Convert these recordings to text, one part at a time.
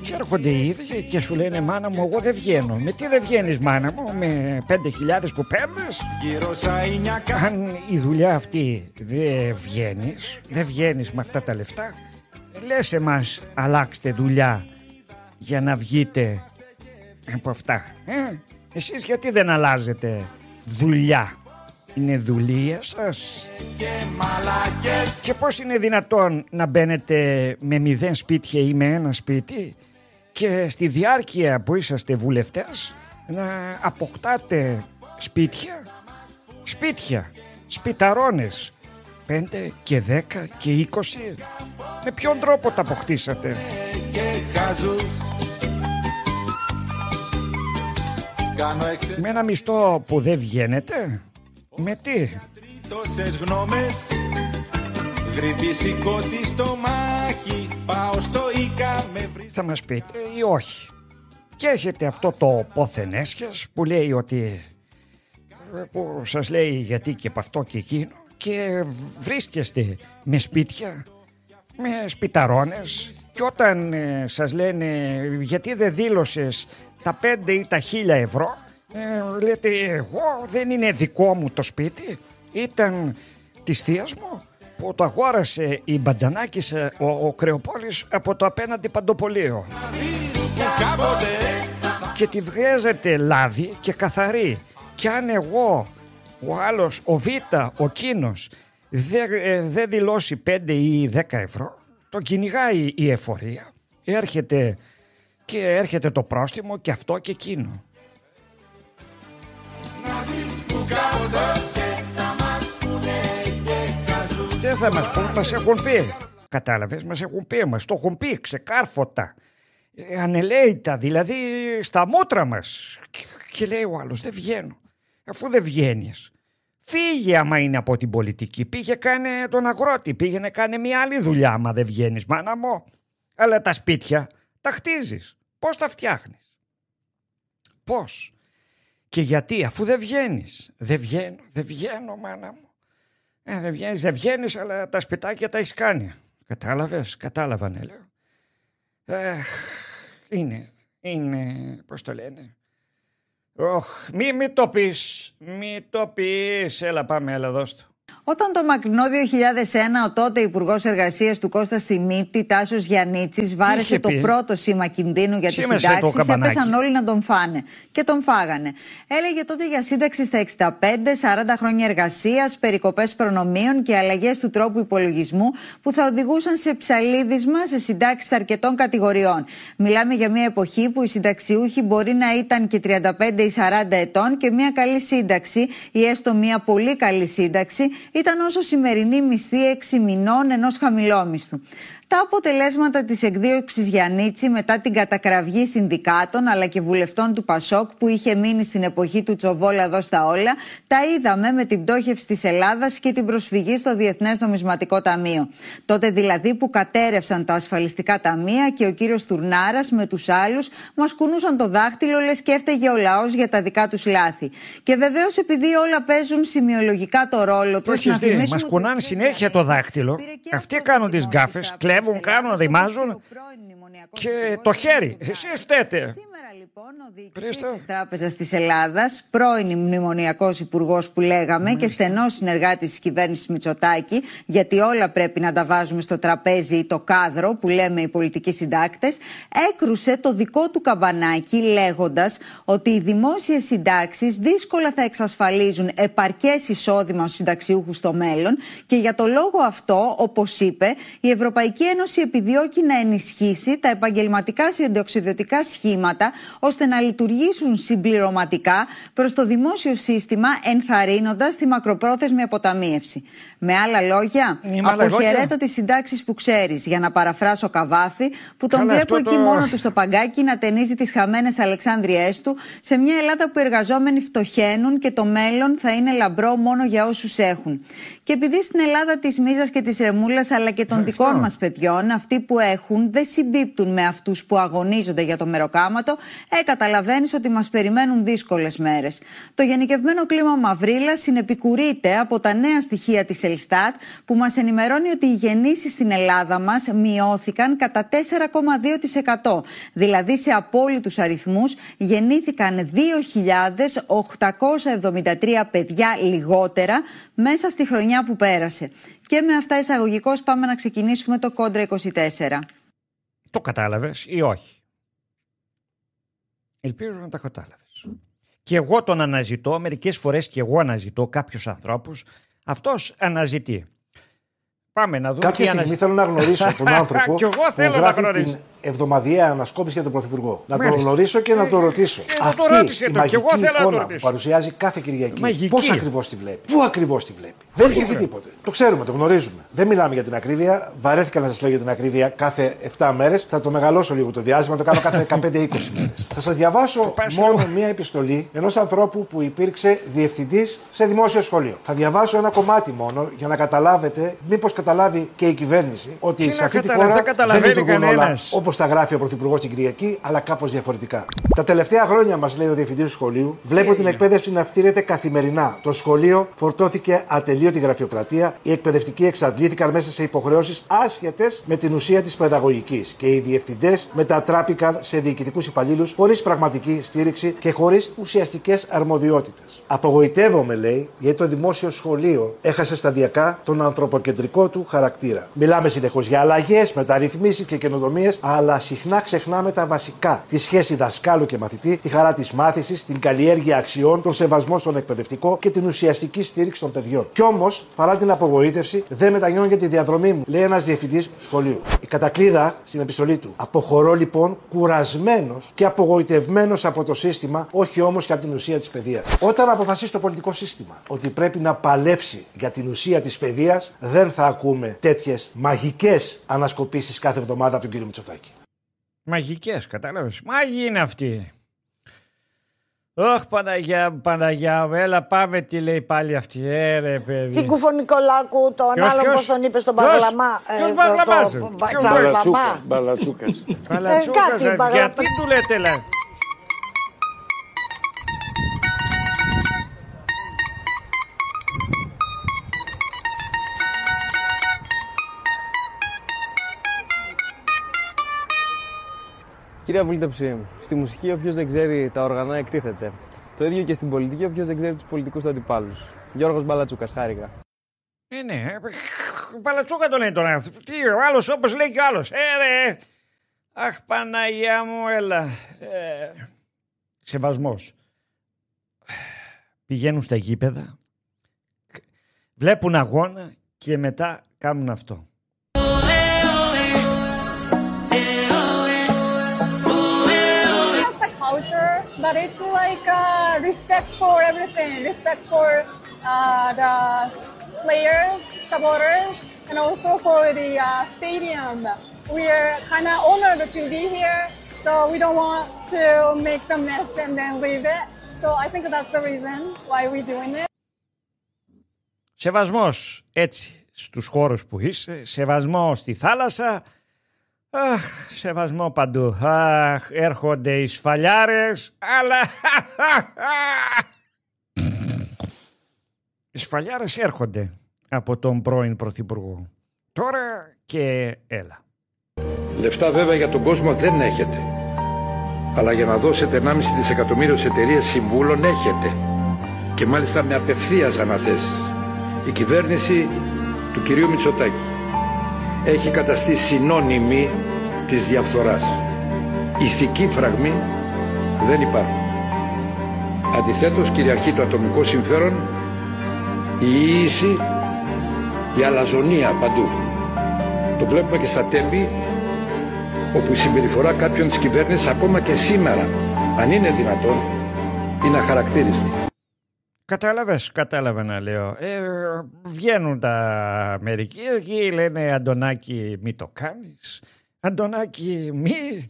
Και έρχονται οι ίδιοι και σου λένε μάνα μου, εγώ δεν βγαίνω. Με τι δεν βγαίνεις μάνα μου, με 5.000 που παίρνεις? Αν η δουλειά αυτή δεν βγαίνεις με αυτά τα λεφτά, λες εμάς αλλάξτε δουλειά για να βγείτε από αυτά. Εσείς γιατί δεν αλλάζετε δουλειά? Είναι δουλεία σας? Και πώς είναι δυνατόν να μπαίνετε με 0 σπίτια ή με 1 σπίτι και στη διάρκεια που είσαστε βουλευτές να αποκτάτε σπίτια, σπιταρώνες 5 και 10 και 20? Με ποιον τρόπο τα αποκτήσατε? Με ένα μισθό που δεν βγαίνετε? Με τι? Τόσες γνώμες, γρυβίσικο τη στο μάχη, πάω στο Ίκα με βρει. Θα μας πείτε ή όχι? Και έχετε αυτό το πόθενέσχες που λέει ότι, που σας λέει γιατί και από αυτό και εκείνο, και βρίσκεστε με σπίτια, με σπιταρώνες, και όταν σας λένε γιατί δεν δήλωσες τα 5 ή τα 1.000 ευρώ, λέτε εγώ δεν είναι δικό μου το σπίτι, ήταν της θείας μου που το αγόρασε η Μπατζανάκης ο Κρεοπόλης από το απέναντι παντοπολείο και τη βγάζετε λάδι και καθαρή. Και αν εγώ, ο άλλος, ο Β, ο κίνος δεν δηλώσει 5 ή 10 ευρώ, το κυνηγάει η εφορία, έρχεται το πρόστιμο και αυτό και εκείνο. Δεν θα μας πούν, μας έχουν πει. Κατάλαβες, μας έχουν πει, μας το έχουν πει ξεκάρφωτα, ανελαίητα, δηλαδή στα μούτρα μας. Και λέει ο άλλος, δεν βγαίνω. Αφού δεν βγαίνεις, φύγε άμα είναι από την πολιτική. Πήγε κάνε τον αγρότη, πήγαινε κάνε μια άλλη δουλειά άμα δεν βγαίνεις μάνα μου. Αλλά τα σπίτια τα χτίζεις. Πώς τα φτιάχνεις? Πώς? Και γιατί, αφού δεν βγαίνεις? Δεν βγαίνω μάνα μου. Δεν βγαίνεις, αλλά τα σπιτάκια τα έχεις κάνει. Κατάλαβες? Κατάλαβανε λέω. Είναι, πώς το λένε? Μη το πεις, έλα πάμε, έλα δώσ' το. Όταν το μακρινό 2001 ο τότε Υπουργός Εργασίας του Κώστα Σιμίτη, Τάσος Γιαννίτσης, βάρεσε το πρώτο σήμα κινδύνου για τις συντάξεις, έπεσαν όλοι να τον φάνε. Και τον φάγανε. Έλεγε τότε για σύνταξη στα 65, 40 χρόνια εργασίας, περικοπές προνομίων και αλλαγές του τρόπου υπολογισμού που θα οδηγούσαν σε ψαλίδισμα σε συντάξεις αρκετών κατηγοριών. Μιλάμε για μια εποχή που οι συνταξιούχοι μπορεί να ήταν και 35 ή 40 ετών και μια καλή σύνταξη ή έστω μια πολύ καλή σύνταξη ήταν όσο σημερινή μισθή 6 μηνών ενός χαμηλόμισθου. Τα αποτελέσματα της εκδίωξης Γιαννίτση μετά την κατακραυγή συνδικάτων αλλά και βουλευτών του Πασόκ που είχε μείνει στην εποχή του Τσοβόλα δώσ' τα όλα, τα είδαμε με την πτώχευση της Ελλάδας και την προσφυγή στο Διεθνές Νομισματικό Ταμείο. Τότε δηλαδή που κατέρευσαν τα ασφαλιστικά ταμεία και ο κύριος Τουρνάρας με τους άλλους μας κουνούσαν το δάχτυλο λες και έφταιγε ο λαός για τα δικά τους λάθη. Και βεβαίως επειδή όλα παίζουν σημειολογικά το ρόλο τους, να θυμίσουμε μας κουνάνε συνέχεια το δάχτυλο. Αυτοί κάνουν τις γκάφες, κλέβουν, κάνουν, ρημάζουν και το χέρι. Εσείς φταίτε. Σήμερα λοιπόν ο διοικητής της Τράπεζας της Ελλάδας, πρώην μνημονιακός υπουργός που λέγαμε και στενός συνεργάτης της κυβέρνησης Μητσοτάκη, γιατί όλα πρέπει να τα βάζουμε στο τραπέζι ή το κάδρο που λέμε οι πολιτικοί συντάκτες, έκρουσε το δικό του καμπανάκι λέγοντας ότι οι δημόσιες συντάξεις δύσκολα θα εξασφαλίζουν επαρκές εισόδημα στους συνταξιούχους στο μέλλον και για το λόγο αυτό, όπως είπε, η Ευρωπαϊκή Ένωση επιδιώκει να ενισχύσει τα επαγγελματικά συνταξιοδοτικά σχήματα ώστε να λειτουργήσουν συμπληρωματικά προς το δημόσιο σύστημα, ενθαρρύνοντας τη μακροπρόθεσμη αποταμίευση. Με άλλα λόγια, αποχαιρέτα τις συντάξεις που ξέρεις, για να παραφράσω Καβάφη, που τον βλέπω εκεί μόνο του στο παγκάκι να ταινίζει τις χαμένες Αλεξάνδριές του, σε μια Ελλάδα που οι εργαζόμενοι φτωχαίνουν και το μέλλον θα είναι λαμπρό μόνο για όσους έχουν. Και επειδή στην Ελλάδα της μίζας και της ρεμούλας αλλά και των δικών μας παιδιών, αυτοί που έχουν δεν συμπίπτουν συμπίπτουν με αυτούς που αγωνίζονται για το μεροκάματο, καταλαβαίνεις ότι μας περιμένουν δύσκολες μέρες. Το γενικευμένο κλίμα μαυρίλας συνεπικουρείται από τα νέα στοιχεία της Ελστάτ, που μας ενημερώνει ότι οι γεννήσεις στην Ελλάδα μας μειώθηκαν κατά 4,2%. Δηλαδή σε απόλυτους αριθμούς γεννήθηκαν 2.873 παιδιά λιγότερα μέσα στη χρονιά που πέρασε. Και με αυτά εισαγωγικώς πάμε να ξεκινήσουμε το Κόντρα 24. Το κατάλαβες ή όχι? Ελπίζω να τα κατάλαβες. Και εγώ τον αναζητώ, μερικές φορές και εγώ αναζητώ κάποιους ανθρώπους. Αυτός αναζητεί. Πάμε να δούμε. Κάποια στιγμή θέλω να γνωρίσω τον άνθρωπο και εγώ θέλω να γνωρίσω την εβδομαδιαία ανασκόπηση για τον Πρωθυπουργό. Να τον γνωρίσω και να τον ρωτήσω. Αυτή η μαγική εικόνα που παρουσιάζει κάθε Κυριακή, πώς ακριβώς τη βλέπει? Πού ακριβώς τη βλέπει? Δεν έχει τίποτε. Το ξέρουμε, το γνωρίζουμε. Δεν μιλάμε για την ακρίβεια. Βαρέθηκα να σας λέω για την ακρίβεια κάθε 7 μέρες. Θα το μεγαλώσω λίγο το διάστημα, το κάνω κάθε 15-20 μέρες. Θα σας διαβάσω μόνο μία επιστολή ενός ανθρώπου που υπήρξε διευθυντής σε δημόσιο σχολείο. Θα διαβάσω ένα κομμάτι μόνο για να καταλάβετε, μήπως καταλάβει και η κυβέρνηση, ότι σε αυτή τη χώρα δεν λειτουργούν όλα όπως τα γράφει ο Πρωθυπουργός την Κυριακή, αλλά κάπως διαφορετικά. Τα τελευταία χρόνια, μας λέει ο διευθυντής του σχολείου, βλέπω την εκπαίδευση να φτύρεται καθημερινά. Το σχολείο φορτώθηκε ατελείωτη γραφειοκρατία, οι εκπαιδευτικοί εξαντλήθηκαν μέσα σε υποχρεώσεις άσχετες με την ουσία της παιδαγωγικής και οι διευθυντές μετατράπηκαν σε διοικητικούς υπαλλήλους χωρίς πραγματική στήριξη και χωρίς ουσιαστικές αρμοδιότητες. Απογοητεύομαι, λέει, γιατί το δημόσιο σχολείο έχασε σταδιακά τον ανθρωποκεντρικό του χαρακτήρα. Μιλάμε συνεχώς για αλλαγές, μεταρρυθμίσεις και καινοτομίες, αλλά συχνά ξεχνάμε τα βασικά. Τη σχέση δασκάλου και μαθητή, τη χαρά της μάθησης, την καλλιέργεια αξιών, τον σεβασμό στον εκπαιδευτικό και την ουσιαστική στήριξη των παιδιών. Κι όμως, παρά την απογοήτευση, δεν μετανιώνω για τη διαδρομή μου, λέει ένας διευθυντής σχολείου. Η κατακλείδα στην επιστολή του. Αποχωρώ λοιπόν κουρασμένος και απογοητευμένος από το σύστημα, όχι όμως και από την ουσία της παιδείας. Όταν αποφασίσει το πολιτικό σύστημα ότι πρέπει να παλέψει για την ουσία της παιδείας, δεν θα ακούμε τέτοιες μαγικές ανασκοπήσεις κάθε εβδομάδα από τον κύριο Μητσοτάκη. Μαγικές, κατάλαβες. Μάγοι είναι αυτοί. Παναγιά, έλα πάμε, τι λέει πάλι αυτή, ρε παιδί. Την Κουφονικολάκου, τον άλλον, πώς τον είπε, στον Παγλαμά. Ποιος Παγλαμάς? Μπαλατσούκας. Γιατί του λέτε, λέει? Κυρία Βουλτεψή, στη μουσική όποιος δεν ξέρει τα οργανά εκτίθεται. Το ίδιο και στην πολιτική όποιος δεν ξέρει τους πολιτικούς του αντιπάλους. Γιώργος Μπαλατσούκας, χάρηκα. Ναι, Μπαλατσούκα το λέει τον άνθρωπο. Τι, ο άλλος όπως λέει και ο άλλος. Ρε. Αχ, Παναγιά μου, έλα. Σεβασμός. Πηγαίνουν στα γήπεδα, βλέπουν αγώνα και μετά κάνουν αυτό. But it's like respect for everything, respect for the players, supporters, and also for the stadium. We're kind of honored to be here, so we don't want to make the mess and then leave it. So I think that's the reason why we're doing it. Σεβασμός έτσι στους χώρους που είσαι, σεβασμό στη θάλασσα. Αχ, σεβασμό παντού. Αχ, έρχονται οι σφαλιάρες, αλλά... Οι σφαλιάρες έρχονται από τον πρώην Πρωθυπουργό. Τώρα και έλα. Λεφτά βέβαια για τον κόσμο δεν έχετε. Αλλά για να δώσετε 1,5 δισεκατομμύριο σε εταιρείες συμβούλων έχετε. Και μάλιστα με απευθείας αναθέσεις. Η κυβέρνηση του κυρίου Μητσοτάκη έχει καταστεί συνώνυμη της διαφθοράς. Ηθικοί φραγμοί δεν υπάρχουν. Αντιθέτως κυριαρχεί το ατομικό συμφέρον, η ίηση, η αλαζονία παντού. Το βλέπουμε και στα τέμπη, όπου η συμπεριφορά κάποιων της κυβέρνησης ακόμα και σήμερα, αν είναι δυνατόν, είναι αχαρακτήριστη. Κατάλαβα να λέω. Βγαίνουν τα μερικοί εκεί, λένε Αντωνάκη μη το κάνεις, Αντωνάκη μη.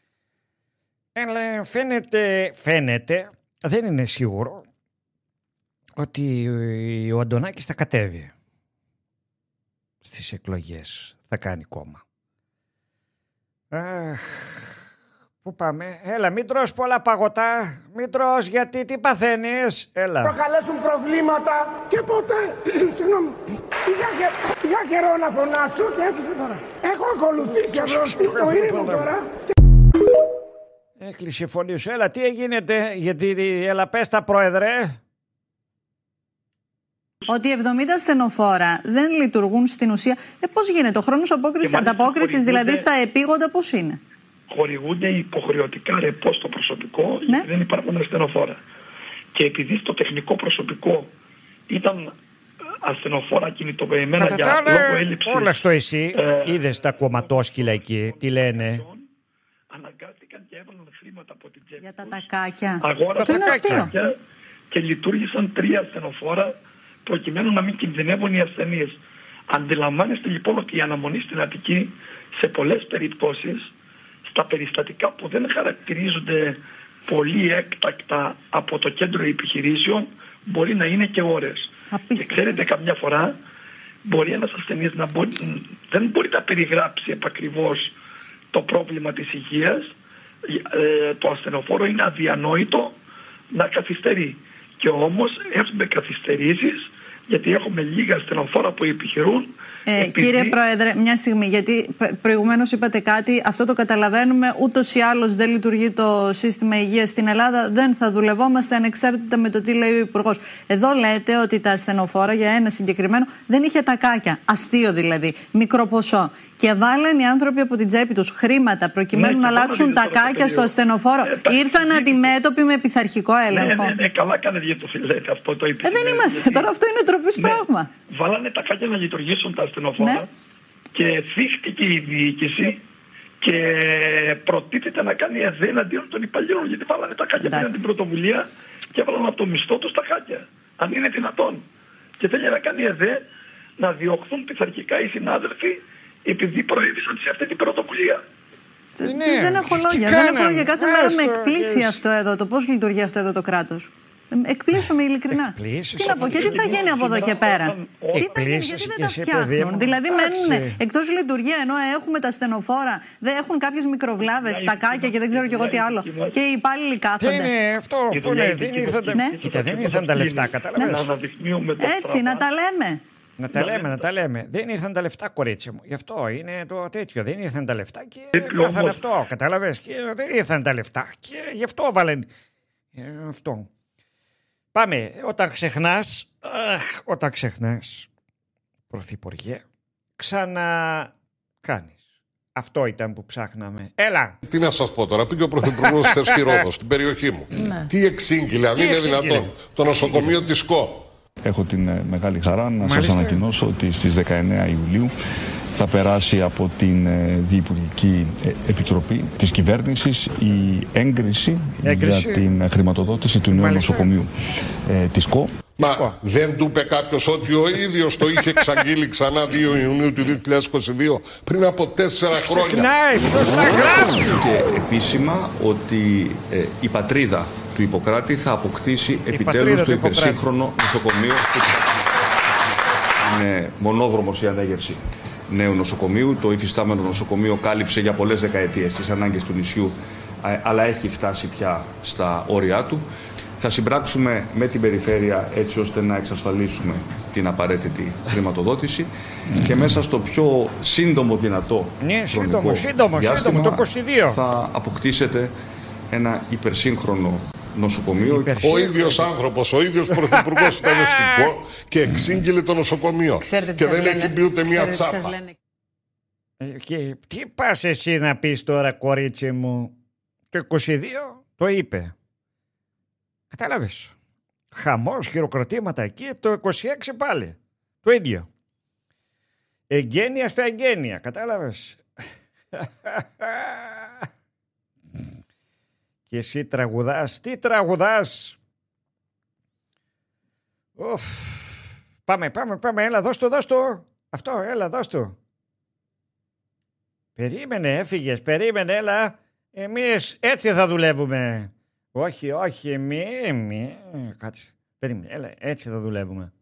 Αλλά φαίνεται, δεν είναι σίγουρο, ότι ο Αντωνάκης θα κατέβει στις εκλογές, θα κάνει κόμμα. Πού πάμε? Έλα, μην τρως πολλά παγωτά. Μην τρως, γιατί τι παθαίνεις? Έλα. Προκαλέσουν προβλήματα και ποτέ. Συγγνώμη. Για καιρό να φωνάξω και έκλεισε τώρα. Έχω ακολουθήσει αυρωστή το ήρεμο τώρα. Έκλεισε η φωνή σου. Έλα, τι έγινε? Γιατί, έλα, πες τα, πρόεδρε. Ότι 70 ασθενοφόρα δεν λειτουργούν στην ουσία. Πώς γίνεται? Ο χρόνος ανταπόκρισης δηλαδή στα επίγοντα πώς είναι? Χορηγούνται υποχρεωτικά ρεπό στο προσωπικό, ναι, γιατί δεν υπάρχουν ασθενοφόρα. Και επειδή στο τεχνικό προσωπικό ήταν ασθενοφόρα κινητοποιημένα για λόγω έλλειψης... Όλα στο εσύ, είδες τα κομματόσκυλα εκεί, τι λένε. Αναγκάστηκαν και έβαλαν χρήματα από την τσέπη για τα τακάκια. Αγόρασαν τακάκια και λειτουργήσαν 3 ασθενοφόρα προκειμένου να μην κινδυνεύουν οι ασθενείς. Αντιλαμβάνεστε λοιπόν ότι η αναμονή στην Αττική σε πολλές περιπτώσεις, στα περιστατικά που δεν χαρακτηρίζονται πολύ έκτακτα από το κέντρο επιχειρήσεων, μπορεί να είναι και ώρες. Και ξέρετε, καμιά φορά μπορεί ένας ασθενής να δεν μπορεί να περιγράψει επακριβώς το πρόβλημα της υγείας. Το ασθενοφόρο είναι αδιανόητο να καθυστερεί. Και όμως έχουμε καθυστερήσεις, γιατί έχουμε λίγα ασθενοφόρα που επιχειρούν. Κύριε Πρόεδρε, μια στιγμή, γιατί προηγουμένως είπατε κάτι, αυτό το καταλαβαίνουμε, ούτως ή άλλως δεν λειτουργεί το σύστημα υγείας στην Ελλάδα, δεν θα δουλευόμαστε ανεξάρτητα με το τι λέει ο Υπουργός. Εδώ λέτε ότι τα ασθενοφόρα για ένα συγκεκριμένο δεν είχε τακάκια, αστείο δηλαδή, μικρό ποσό. Και βάλαν οι άνθρωποι από την τσέπη τους χρήματα προκειμένου να αλλάξουν τακάκια στο ασθενοφόρο. Ήρθαν αντιμέτωποι με πειθαρχικό έλεγχο. Ναι, καλά κάνετε για το λέτε αυτό το δεν είμαστε τώρα, αυτό είναι ντροπής πράγμα. Βάλανε τακάκια να λειτουργήσουν τα ασθενοφόρα και θύχτηκε η διοίκηση και προτίθεται να κάνει ΕΔΕ εναντίον των υπαλλήλων, γιατί βάλανε τακάκια, πήραν την πρωτοβουλία και έβαλαν από το μισθό τους τακάκια. Αν είναι δυνατόν. Και θέλει να κάνει ΕΔΕ να διωχθούν πειθαρχικά οι συνάδελφοι επειδή προέβησαν σε αυτή την πρωτοβουλία. Δεν έχω λόγια. Δεν έχω λόγια. Κάθε μέρα με εκπλήσει αυτό εδώ, το πώς λειτουργεί αυτό εδώ το κράτος. Εκπλήσωμαι ειλικρινά. Τι να πω, και τι θα γίνει από εδώ και πέρα? Τι θα γίνει, γιατί δεν τα φτιάχνουν? Δηλαδή μένουν εκτός λειτουργία, ενώ έχουμε τα στενοφόρα, δεν έχουν κάποιες μικροβλάβες, τακάκια και δεν ξέρω κι εγώ τι άλλο. Και οι υπάλληλοι κάθονται. Είναι αυτό που είναι, δεν ήρθαν τα λεφτά, καταλαβαίνεις. Έτσι, να τα λέμε. Να τα λέμε. Δεν ήρθαν τα λεφτά, κορίτσι μου. Γι' αυτό είναι το τέτοιο. Δεν ήρθαν τα λεφτά και πάθαν αυτό. Κατάλαβες. Και δεν ήρθαν τα λεφτά και γι' αυτό βάλεν αυτό. Πάμε. Όταν ξεχνάς, Πρωθυπουργέ, ξανακάνεις. Αυτό ήταν που ψάχναμε. Έλα. Τι να σας πω τώρα. Πήγε ο Πρωθυπουργός στη Ρόδο, στην περιοχή μου. Τι εξήγηλε, αν είναι δυνατόν. Το νοσοκομείο της ΚΟ. Έχω την μεγάλη χαρά να σας ανακοινώσω ότι στις 19 Ιουλίου θα περάσει από την Διυπουργική Επιτροπή της Κυβέρνησης η έγκριση για την χρηματοδότηση του νέου νοσοκομείου της ΚΟ. Μα δεν του είπε κάποιος ότι ο ίδιος το είχε εξαγγείλει ξανά 2 Ιουνίου του 2022 πριν από 4 χρόνια. Και επίσημα ότι η πατρίδα του Ιπποκράτη θα αποκτήσει επιτέλους το υπερσύγχρονο νοσοκομείο. Είναι μονόδρομος η ανέγερση νέου νοσοκομείου. Το υφιστάμενο νοσοκομείο κάλυψε για πολλές δεκαετίες τις ανάγκες του νησιού, αλλά έχει φτάσει πια στα όρια του. Θα συμπράξουμε με την περιφέρεια έτσι ώστε να εξασφαλίσουμε την απαραίτητη χρηματοδότηση και μέσα στο πιο σύντομο δυνατό χρονικό διάστημα το 22. θα αποκτήσετε ένα υπερσύγχρονο νοσοκομείο. Ο ίδιος άνθρωπος, ο ίδιος πρωθυπουργός ήταν στην ΚΟ και εξήγηλε το νοσοκομείο. Και δεν έχει πει ούτε μία τσάπα. Και τι πας εσύ να πεις τώρα, κορίτσι μου? Το 22 το είπε. Κατάλαβες. Χαμός, χειροκροτήματα εκεί. Το 26 πάλι. Το ίδιο. Εγγένεια στα εγγένεια. Κατάλαβες. Και εσύ τραγουδάς. Τι τραγουδάς? Πάμε. Έλα, δώσ' το. Αυτό, έλα, δώσ' το. Περίμενε, έφυγες. Περίμενε, έλα. Εμείς έτσι θα δουλεύουμε. Όχι, μη. Κάτσε. Περίμενε, έλα, έτσι θα δουλεύουμε.